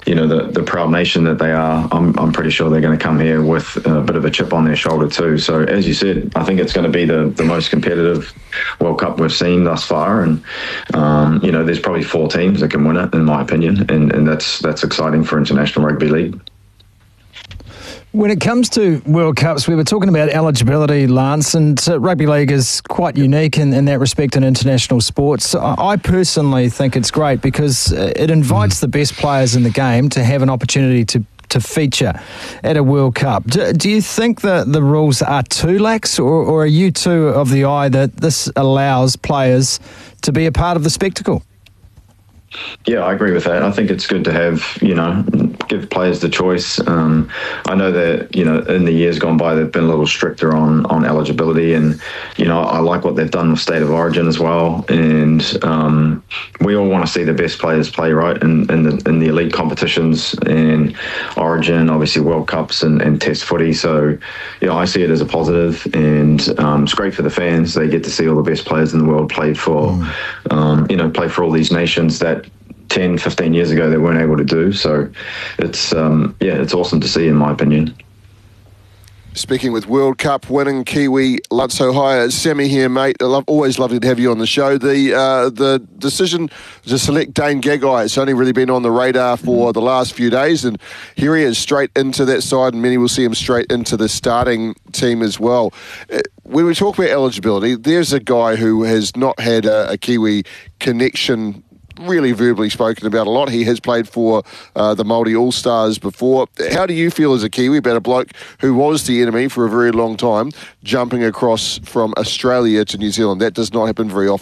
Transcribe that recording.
the proud nation that they are, I'm pretty sure they're going to come here with a bit of a chip on their shoulder too. So as you said, I think it's going to be the most competitive World Cup we've seen thus far, and there's probably 4 teams that can win it, in my opinion, and that's exciting for International Rugby League. When it comes to World Cups, we were talking about eligibility, Lance, and rugby league is quite unique in that respect in international sports. I personally think it's great because it invites the best players in the game to have an opportunity to feature at a World Cup. Do you think that the rules are too lax, or are you too of the eye that this allows players to be a part of the spectacle? Yeah, I agree with that. I think it's good to have, give players the choice. I know that, in the years gone by, they've been a little stricter on eligibility, and, I like what they've done with State of Origin as well. And we all want to see the best players play, right, in the elite competitions and Origin, obviously World Cups and Test footy. So, I see it as a positive, and it's great for the fans. They get to see all the best players in the world play for all these nations that 10, 15 years ago they weren't able to do. So it's awesome to see, in my opinion. Speaking with World Cup winning Kiwi Lance Hohaia, Sammy here, mate. Always lovely to have you on the show. The decision to select Dane Gagai has only really been on the radar for the last few days, and here he is straight into that side, and many will see him straight into the starting team as well. When we talk about eligibility, there's a guy who has not had a Kiwi connection really verbally spoken about a lot. He has played for the Māori All-Stars before. How do you feel as a Kiwi about a bloke who was the enemy for a very long time jumping across from Australia to New Zealand? That does not happen very often.